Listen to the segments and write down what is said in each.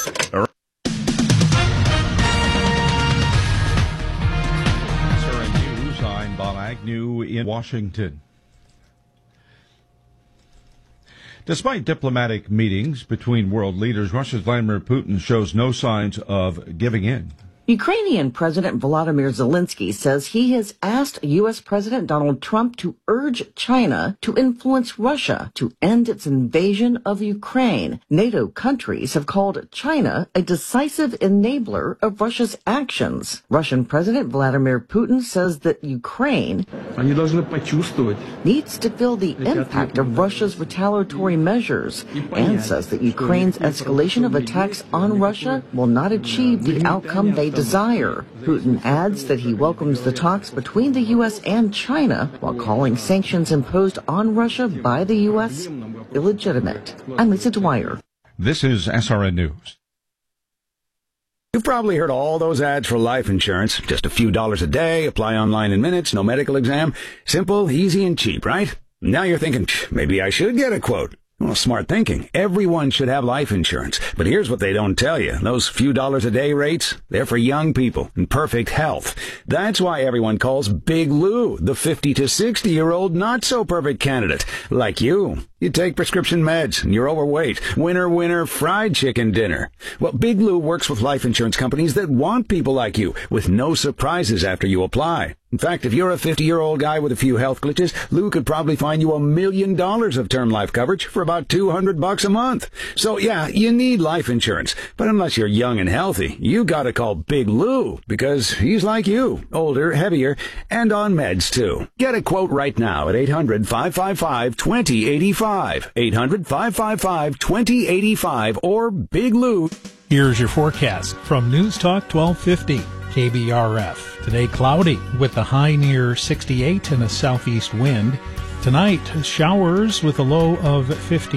SRN News, I'm Bob Agnew in Washington. Despite diplomatic meetings between world leaders, Russia's Vladimir Putin shows no signs of giving in. Ukrainian President Volodymyr Zelensky says he has asked U.S. President Donald Trump to urge China to influence Russia to end its invasion of Ukraine. NATO countries have called China a decisive enabler of Russia's actions. Russian President Vladimir Putin says that Ukraine needs to feel the impact of Russia's retaliatory measures and says that Ukraine's escalation of attacks on Russia will not achieve the outcome they desire. Putin adds that he welcomes the talks between the U.S. and China while calling sanctions imposed on Russia by the U.S. illegitimate. I'm Lisa Dwyer. This is SRN News. You've probably heard all those ads for life insurance. Just a few dollars a day, apply online in minutes, no medical exam. Simple, easy, and cheap, right? Now you're thinking, maybe I should get a quote. Well, smart thinking. Everyone should have life insurance. But here's what they don't tell you. Those few dollars a day rates, they're for young people in perfect health. That's why everyone calls Big Lou the 50 to 60-year-old not-so-perfect candidate. Like you. You take prescription meds and you're overweight. Winner, winner, fried chicken dinner. Well, Big Lou works with life insurance companies that want people like you with no surprises after you apply. In fact, if you're a 50-year-old guy with a few health glitches, Lou could probably find you $1 million of term life coverage for about $200 a month. So yeah, you need life insurance. But unless you're young and healthy, you gotta call Big Lou because he's like you, older, heavier, and on meds too. Get a quote right now at 800-555-2085. 800-555-2085 or Big Lou. Here's your forecast from News Talk 1250. KBRF. Today cloudy with a high near 68 and a southeast wind. Tonight showers with a low of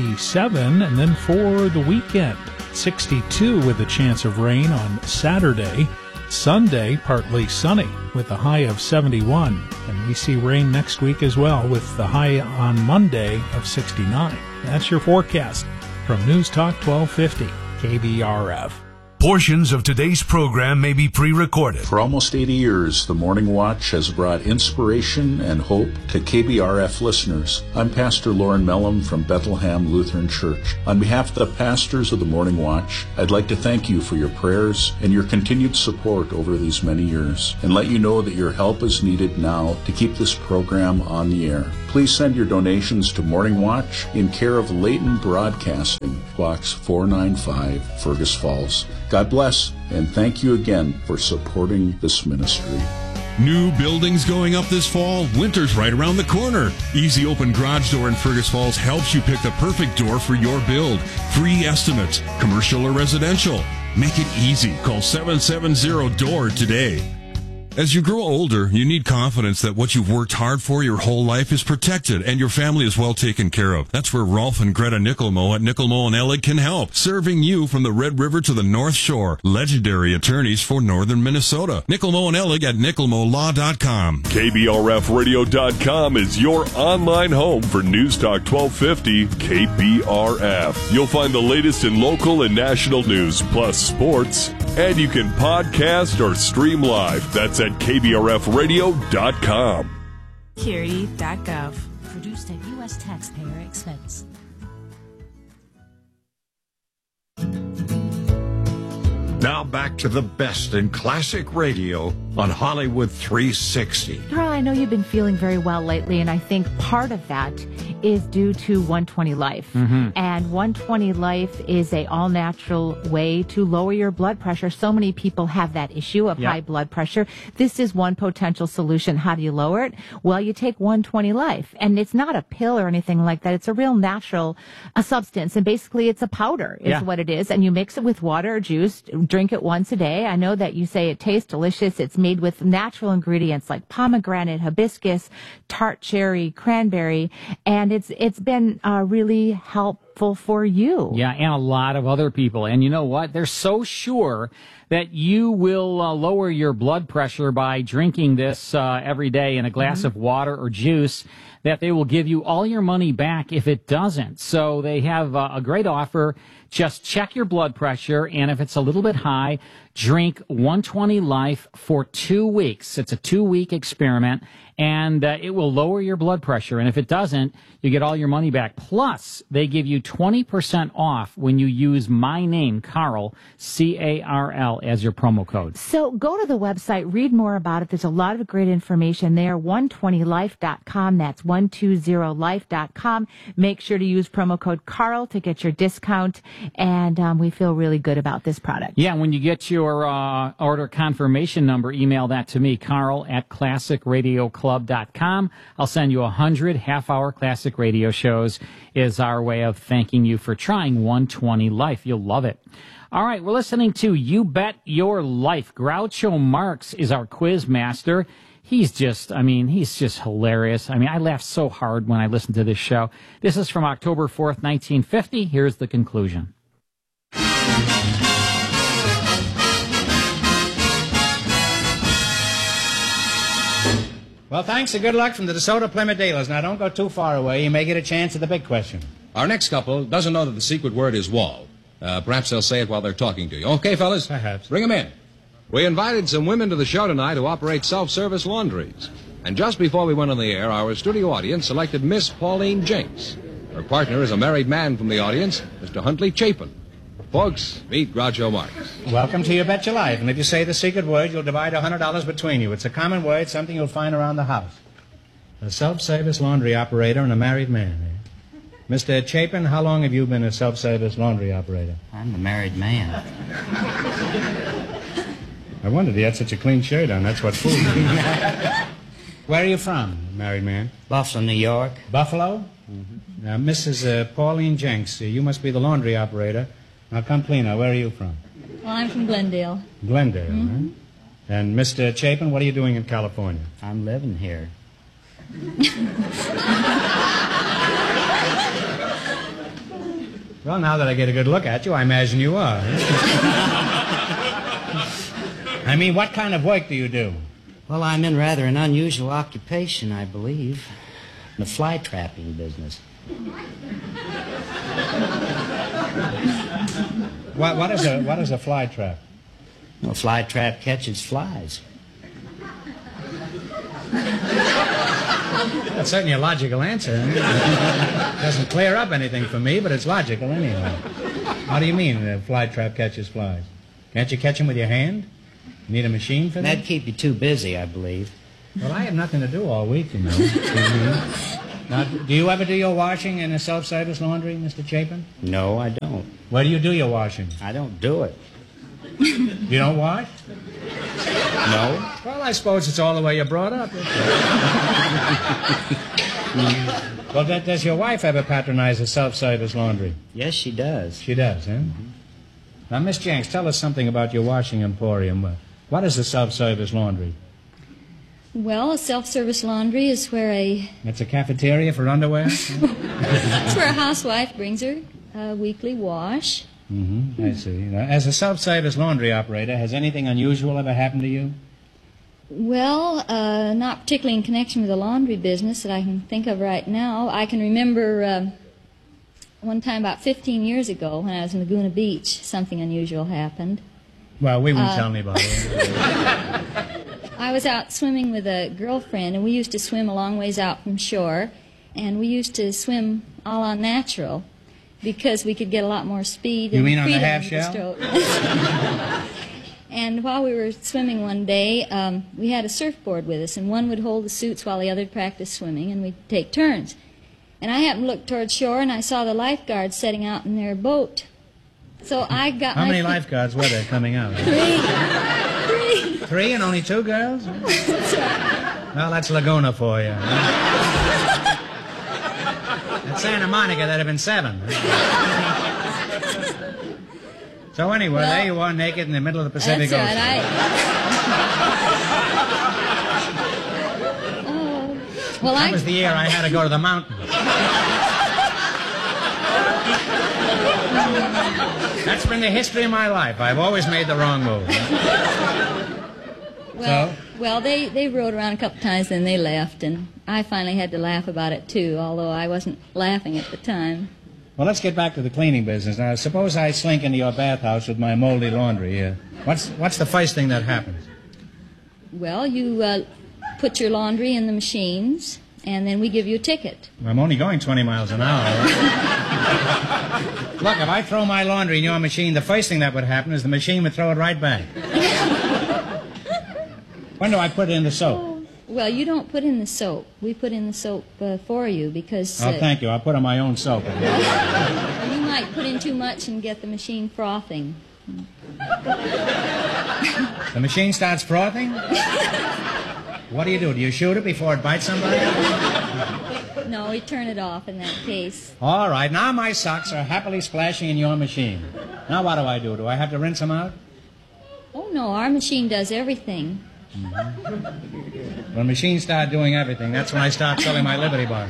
57, and then for the weekend 62 with a chance of rain on Saturday. Sunday partly sunny with a high of 71, and we see rain next week as well with the high on Monday of 69. That's your forecast from News Talk 1250 KBRF. Portions of today's program may be pre-recorded. For almost 80 years, the Morning Watch has brought inspiration and hope to KBRF listeners. I'm Pastor Lauren Mellum from Bethlehem Lutheran Church. On behalf of the pastors of the Morning Watch, I'd like to thank you for your prayers and your continued support over these many years, and let you know that your help is needed now to keep this program on the air. Please send your donations to Morning Watch in care of Leighton Broadcasting, Box 495, Fergus Falls. God bless, and thank you again for supporting this ministry. New buildings going up this fall? Winter's right around the corner. Easy Open Garage Door in Fergus Falls helps you pick the perfect door for your build. Free estimates, commercial or residential. Make it easy. Call 770-DOOR today. As you grow older, you need confidence that what you've worked hard for your whole life is protected and your family is well taken care of. That's where Rolf and Greta Nickelmo at Nickelmo & Ellig can help, serving you from the Red River to the North Shore. Legendary attorneys for northern Minnesota. Nickelmo & Ellig at nickelmolaw.com. KBRFradio.com is your online home for News Talk 1250 KBRF. You'll find the latest in local and national news, plus sports, and you can podcast or stream live. That's at KBRFradio.com. Security.gov. Produced at U.S. taxpayer expense. Now back to the best in classic radio on Hollywood 360. Carl, I know you've been feeling very well lately, and I think part of that is due to 120 Life. Mm-hmm. And 120 Life is a all-natural way to lower your blood pressure. So many people have that issue of high blood pressure. This is one potential solution. How do you lower it? Well, you take 120 Life, and it's not a pill or anything like that. It's a real natural substance, and basically it's a powder is what it is, and you mix it with water or juice. Drink it once a day. I know that you say it tastes delicious. It's made with natural ingredients like pomegranate, hibiscus, tart cherry, cranberry, and it's been really helpful for you. Yeah, and a lot of other people. And you know what? They're so sure that you will lower your blood pressure by drinking this every day in a glass of water or juice that they will give you all your money back if it doesn't. So they have a great offer. Just check your blood pressure, and if it's a little bit high, drink 120 Life for 2 weeks. It's a 2-week experiment, and it will lower your blood pressure. And if it doesn't, you get all your money back. Plus, they give you 20% off when you use my name, Carl, C-A-R-L, as your promo code. So go to the website, read more about it. There's a lot of great information there. 120life.com. That's 120life.com. Make sure to use promo code Carl to get your discount. And we feel really good about this product. Yeah, when you get your order confirmation number, email that to me, Carl@ClassicRadioClub.com. I'll send you 100 half-hour classic radio shows is our way of thanking you for trying 120 Life. You'll love it. All right, we're listening to You Bet Your Life. Groucho Marx is our quiz master. He's just hilarious. I laugh so hard when I listen to this show. This is from October 4th, 1950. Here's the conclusion. Well, thanks and good luck from the DeSoto Plymouth dealers. Now, don't go too far away. You may get a chance at the big question. Our next couple doesn't know that the secret word is wall. Perhaps they'll say it while they're talking to you. Okay, fellas? Perhaps. Bring them in. We invited some women to the show tonight who operate self-service laundries. And just before we went on the air, our studio audience selected Miss Pauline Jenks. Her partner is a married man from the audience, Mr. Huntley Chapin. Folks, meet Groucho Marx. Welcome to You Bet Your Life. And if you say the secret word, you'll divide $100 between you. It's a common word, something you'll find around the house. A self-service laundry operator and a married man. Eh? Mr. Chapin, how long have you been a self-service laundry operator? I'm a married man. I wondered, he had such a clean shirt on. That's what fooled me. Where are you from, married man? Buffalo, New York. Buffalo? Mm-hmm. Now, Mrs. Pauline Jenks, you must be the laundry operator. Now, come cleaner, where are you from? Well, I'm from Glendale. Glendale, right? And Mr. Chapin, what are you doing in California? I'm living here. Well, now that I get a good look at you, I imagine you are. I mean, what kind of work do you do? Well, I'm in rather an unusual occupation, I believe. The fly trapping business. What is a fly trap? Well, a fly trap catches flies. That's certainly a logical answer. It doesn't clear up anything for me, but it's logical anyway. How do you mean a fly trap catches flies? Can't you catch them with your hand? You need a machine for that? That'd keep you too busy, I believe. Well, I have nothing to do all week, you know. Now, do you ever do your washing in a self-service laundry, Mr. Chapin? No, I don't. Where do you do your washing? I don't do it. You don't wash? No. Well, I suppose it's all the way you're brought up. Well, does your wife ever patronize a self-service laundry? Yes, she does. She does, huh? Mm-hmm. Now, Miss Jenks, tell us something about your washing emporium. What is a self-service laundry? Well, a self-service laundry is where It's a cafeteria for underwear? It's where a housewife brings her weekly wash. Mm-hmm. I see. Now, as a self-service laundry operator, has anything unusual ever happened to you? Well, not particularly in connection with the laundry business that I can think of right now. I can remember one time about 15 years ago when I was in Laguna Beach, something unusual happened. Well, we won't tell anybody. I was out swimming with a girlfriend, and we used to swim a long ways out from shore, and we used to swim all on natural because we could get a lot more speed. You and mean on the freedom half with shell? stroke. And while we were swimming one day, we had a surfboard with us, and one would hold the suits while the other would practice swimming, and we'd take turns. And I happened to look toward shore, and I saw the lifeguards setting out in their boat. So I got How many lifeguards were there coming out? Three. Three and only two girls? That's right. Well, that's Laguna for you. At Santa Monica, there'd have been 7. So anyway, there you are, naked in the middle of the Pacific Ocean. Right. That was the year I had to go to the mountains. That's been the history of my life. I've always made the wrong move. Well, Well, they rode around a couple times, then they left, and I finally had to laugh about it, too, although I wasn't laughing at the time. Well, let's get back to the cleaning business. Now, suppose I slink into your bathhouse with my moldy laundry. What's the first thing that happens? Well, you put your laundry in the machines, and then we give you a ticket. I'm only going 20 miles an hour. Look, if I throw my laundry in your machine, the first thing that would happen is the machine would throw it right back. When do I put it in the soap? Oh, well, you don't put in the soap. We put in the soap for you because... Oh, thank you. I'll put in my own soap. You might put in too much and get the machine frothing. The machine starts frothing? What do? Do you shoot it before it bites somebody? No, we turn it off in that case. All right, now my socks are happily splashing in your machine. Now what do? Do I have to rinse them out? Oh, no, our machine does everything. Mm-hmm. When machines start doing everything, that's when I start filling my Liberty Bar.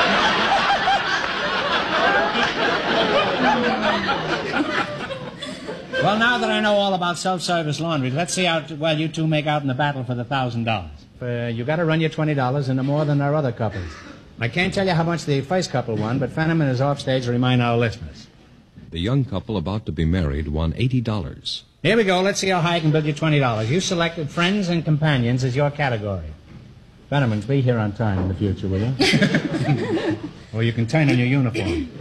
Well, now that I know all about self-service laundry, let's see how well you two make out in the battle for the $1,000. You got to run your $20 into more than our other couples. I can't tell you how much the first couple won, but Fenneman is off stage to remind our listeners. The young couple about to be married won $80. Here we go. Let's see how high I can build you $20. You selected friends and companions as your category. Fenneman, be here on time in the future, will you? Or you can turn on your uniform.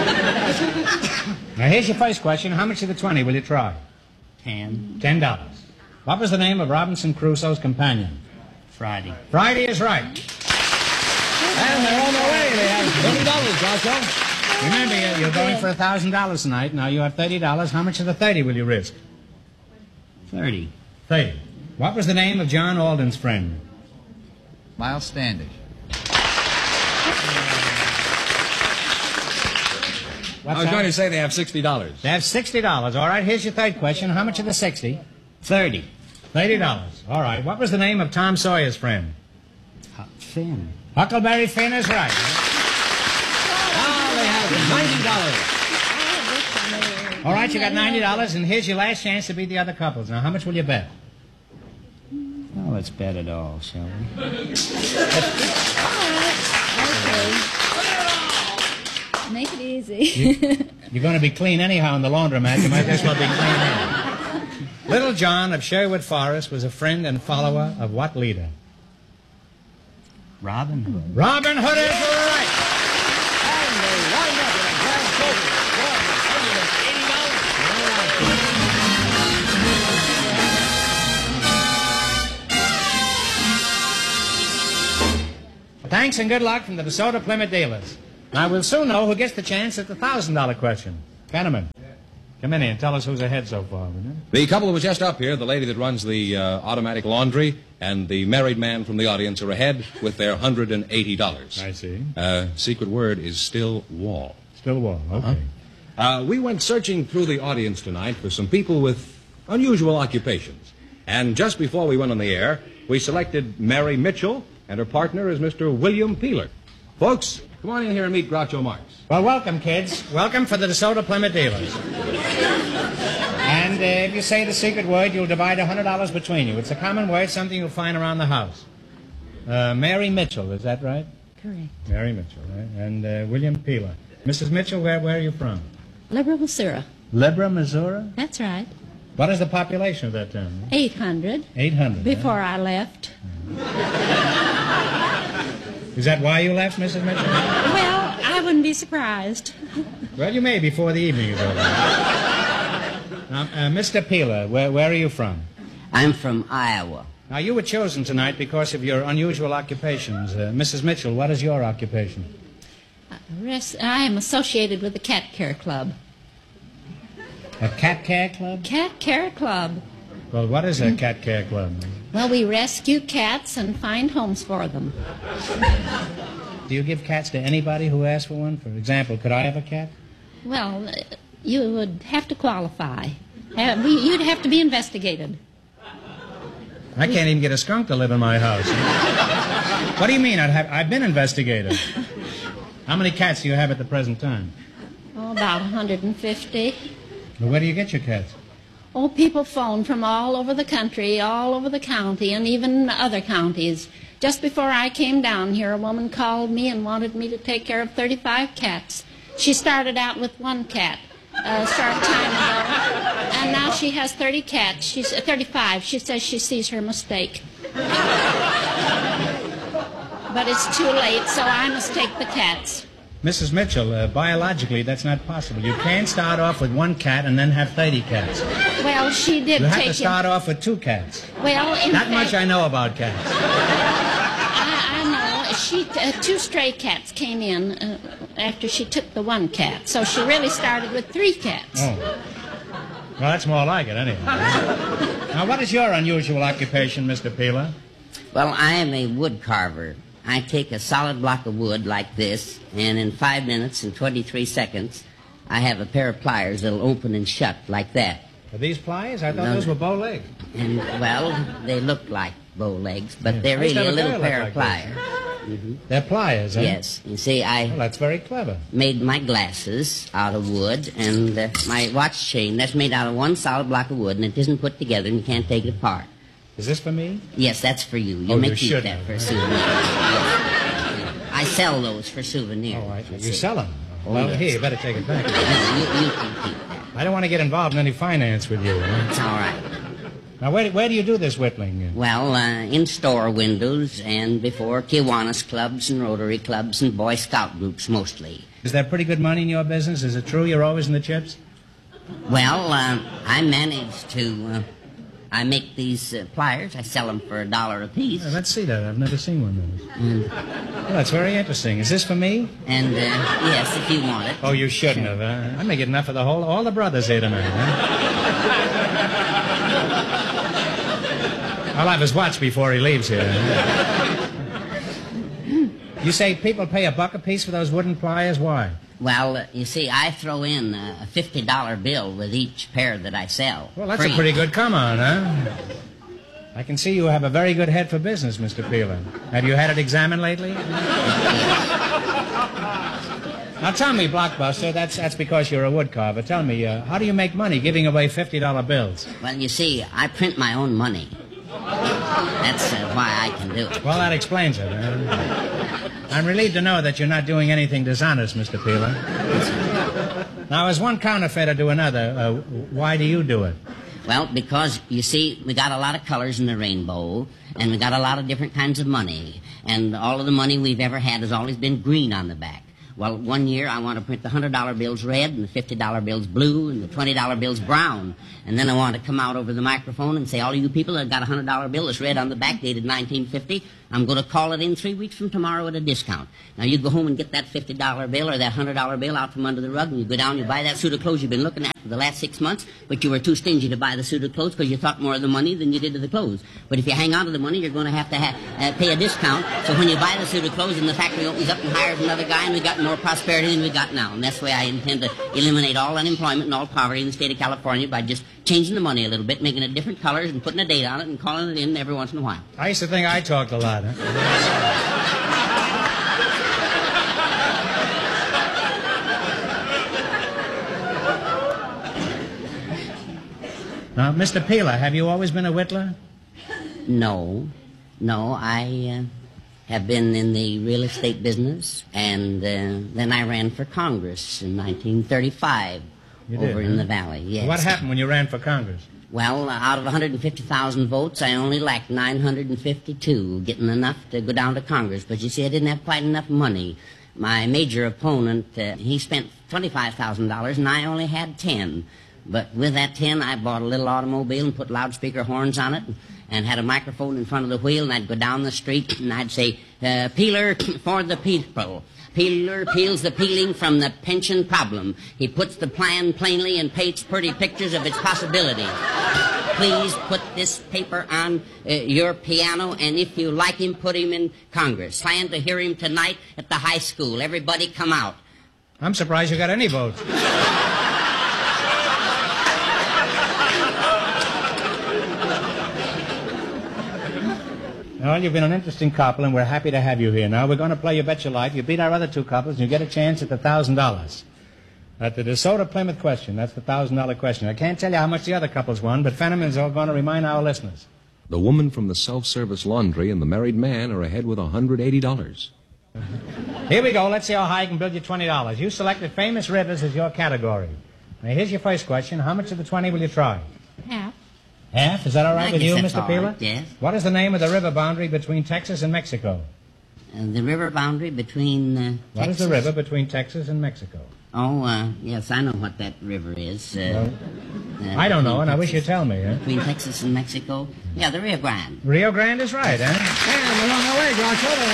Now, here's your first question. How much of the 20 will you try? $10. What was the name of Robinson Crusoe's companion? Friday. Friday is right. And they're on their way. They have $30, Groucho. Remember, you're going for $1,000 tonight. Now you have $30. How much of the 30 will you risk? 30. 30. What was the name of John Alden's friend? Miles Standish. I was going to say they have $60. They have $60. All right, here's your third question. How much of the 60? 30. $30. All right. What was the name of Tom Sawyer's friend? Huck Finn. Huckleberry Finn is right. Now they have $90. All right, you got $90, and here's your last chance to beat the other couples. Now, how much will you bet? Well, let's bet it all, shall we? Okay. Make it easy. You're going to be clean anyhow in the laundromat. You might as well be clean here. Little John of Sherwood Forest was a friend and follower of what leader? Robin Hood. Robin Hood is right. And they wind up with a grand total of $80. Thanks and good luck from the DeSoto Plymouth dealers. Now, we'll soon know who gets the chance at the $1,000 question. Fenneman, come in here and tell us who's ahead so far, will you? The couple who was just up here, the lady that runs the automatic laundry and the married man from the audience are ahead with their $180. I see. Secret word is still wall. Still wall, okay. We went searching through the audience tonight for some people with unusual occupations. And just before we went on the air, we selected Mary Mitchell, and her partner is Mr. William Peeler. Folks, come on in here and meet Groucho Marx. Well, welcome, kids. Welcome for the DeSoto Plymouth dealers. And if you say the secret word, you'll divide $100 between you. It's a common word, something you'll find around the house. Mary Mitchell, is that right? Correct. Mary Mitchell, right? And William Peeler. Mrs. Mitchell, where are you from? Libra, Missouri. Libra, Missouri? That's right. What is the population of that town? 800. 800. Before I left. Is that why you left, Mrs. Mitchell? Well, I wouldn't be surprised. Well, you may before the evening is over. Now, Mr. Peeler, where are you from? I'm from Iowa. Now, you were chosen tonight because of your unusual occupations. Mrs. Mitchell, what is your occupation? I am associated with the Cat Care Club. A cat care club? Cat Care Club. Well, what is a cat care club? Well, we rescue cats and find homes for them. Do you give cats to anybody who asks for one? For example, could I have a cat? Well, you would have to qualify. You'd have to be investigated. I can't even get a skunk to live in my house. What do you mean? I've been investigated. How many cats do you have at the present time? Oh, about 150. Well, where do you get your cats? Oh, people phone from all over the country, all over the county, and even other counties. Just before I came down here, a woman called me and wanted me to take care of 35 cats. She started out with one cat a short time ago, and now she has 30 cats. She's 35. She says she sees her mistake. But it's too late, so I must take the cats. Mrs. Mitchell, biologically, that's not possible. You can't start off with one cat and then have 30 cats. Well, she did You take have to start off with 2 cats. Well, in That fact, much I know about cats. I know. She 2 stray cats came in after she took the one cat, so she really started with 3 cats. Oh. Well, that's more like it, anyway. Now, what is your unusual occupation, Mr. Peeler? Well, I am a wood carver. I take a solid block of wood like this, and in 5 minutes and 23 seconds, I have a pair of pliers that'll open and shut like that. Are these pliers? I thought those were bow legs. And, well, they look like bow legs, but they're really a little pair of pliers. Mm-hmm. They're pliers, eh? Yes. You see, Well, that's very clever. made my glasses out of wood, and my watch chain, that's made out of one solid block of wood, and it isn't put together, and you can't take it apart. Is this for me? Yes, that's for you. You Oh, may you keep should that have. for a souvenir. Yes. I sell those for souvenirs. Oh, you sell them? Oh, Well, yes. here, you better take it back. No, you can keep that. I don't want to get involved in any finance with you. It's all right. Now, where do you do this whittling? Well, in store windows and before Kiwanis clubs and Rotary clubs and Boy Scout groups mostly. Is there pretty good money in your business? Is it true you're always in the chips? Well, I manage to... I make these pliers. I sell them for $1 a piece. Let's see that. I've never seen one of those. Well, that's very interesting. Is this for me? And, yes, if you want it. Oh, you shouldn't have. I may get enough of all the brothers here tonight. I'll have his watch before he leaves here. You say people pay $1 a piece for those wooden pliers? Why? Well, you see, I throw in a $50 bill with each pair that I sell. Well, that's Free. a pretty good come-on, huh? I can see you have a very good head for business, Mr. Peeler. Have you had it examined lately? Now, tell me, Blockbuster, that's because you're a wood carver. Tell me, how do you make money giving away $50 bills? Well, you see, I print my own money. That's why I can do it. Well, that explains it. I'm relieved to know that you're not doing anything dishonest, Mr. Peeler. Now, as one counterfeiter to another, why do you do it? Well, because, you see, we got a lot of colors in the rainbow, and we got a lot of different kinds of money, and all of the money we've ever had has always been green on the back. Well, one year I want to print the $100 bills red and the $50 bills blue and the $20 bills brown. And then I want to come out over the microphone and say, all of you people that got a $100 bill that's red on the back dated 1950, I'm going to call it in 3 weeks from tomorrow at a discount. Now, you go home and get that $50 bill or that $100 bill out from under the rug, and you go down, you buy that suit of clothes you've been looking at for the last 6 months, but you were too stingy to buy the suit of clothes because you thought more of the money than you did of the clothes. But if you hang on to the money, you're going to have to pay a discount. So when you buy the suit of clothes and the factory opens up and hires another guy, and we got more prosperity than we got now. And that's the way I intend to eliminate all unemployment and all poverty in the state of California by just changing the money a little bit, making it different colors and putting a date on it and calling it in every once in a while. I used to think I talked a lot, huh? Now, Mr. Peeler, have you always been a whittler? No, I have been in the real estate business, and then I ran for Congress in 1935 You did, over in the valley. Yes. What happened when you ran for Congress? Well, out of 150,000 votes, I only lacked 952, getting enough to go down to Congress. But you see, I didn't have quite enough money. My major opponent, he spent $25,000, and I only had 10. But with that 10, I bought a little automobile and put loudspeaker horns on it and had a microphone in front of the wheel, and I'd go down the street and I'd say, Peeler for the people. Peeler peels the peeling from the pension problem. He puts the plan plainly and paints pretty pictures of its possibilities. Please put this paper on your piano, and if you like him, put him in Congress. Plan to hear him tonight at the high school. Everybody come out. I'm surprised you got any votes. Well, you've been an interesting couple, and we're happy to have you here. Now, we're going to play You Bet Your Life. You beat our other two couples, and you get a chance at the $1,000. At the DeSoto Plymouth question, that's the $1,000 question. I can't tell you how much the other couples won, but Fenneman's all going to remind our listeners. The woman from the self-service laundry and the married man are ahead with $180. Here we go. Let's see how high I can build you $20. You selected famous rivers as your category. Now, here's your first question. How much of the 20 will you try? Half. Half? Is that all right I with guess you, that's Mr. all Peeler? right, yes. What is the name of the river boundary between Texas and Mexico? The river boundary between What is the river between Texas and Mexico? Oh, yes, I know what that river is. I don't know, and I wish you'd tell me. Between Texas and Mexico? Yeah, the Rio Grande. Rio Grande is right, And we're on our way, Groucho. They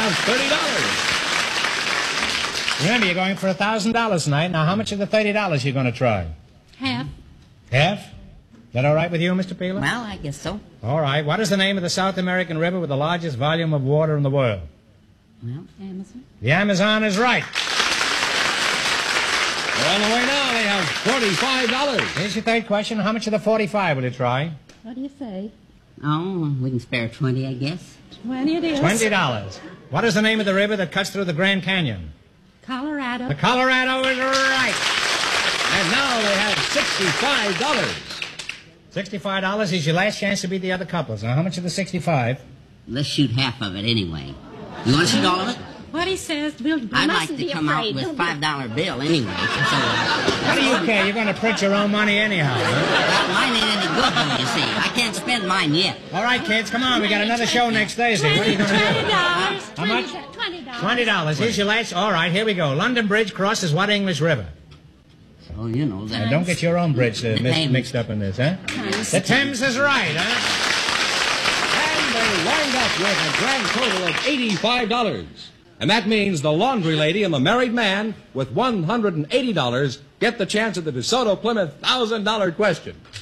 have $30. Remember, you're going for $1,000 tonight. Now, how much of the $30 you going to try? Half. Half? Is that all right with you, Mr. Peeler? Well, I guess so. All right. What is the name of the South American river with the largest volume of water in the world? Well, Amazon. The Amazon is right. We're on the way now. They have $45. Here's your third question. How much of the 45 will you try? What do you say? Oh, we can spare 20, I guess. 20 it is. $20. What is the name of the river that cuts through the Grand Canyon? Colorado. The Colorado is right. And now they have $65. $65 is your last chance to beat the other couples. Now, how much of the 65? Let's shoot half of it anyway. You want to shoot all of it? What he says, we'll I'd like to come out with a $5 bill anyway. What do you care? You're going to print your own money anyhow. Well, mine ain't any good, though, you see. I can't spend mine yet. All right, kids, come on. We got another show next Thursday. What are you going to do? $20. How much? $20. $20. Here's your last. All right, here we go. London Bridge crosses what English river? Oh, you know that. Now, don't get your own bridge mixed up in this, huh? The Thames is right, huh? And they wind up with a grand total of $85. And that means the laundry lady and the married man with $180 get the chance at the DeSoto Plymouth $1,000 question.